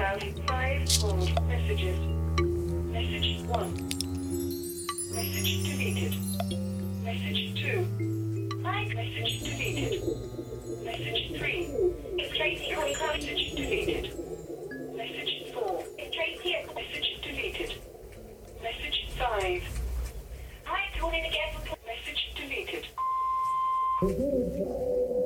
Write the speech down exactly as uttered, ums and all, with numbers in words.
about five old messages. Message one. Message deleted. Message two. Hi, message deleted. Message three. It's Tracy calling. Message deleted. Message four. It's Tracy. Message deleted. Message five. Hi, calling again. Message deleted.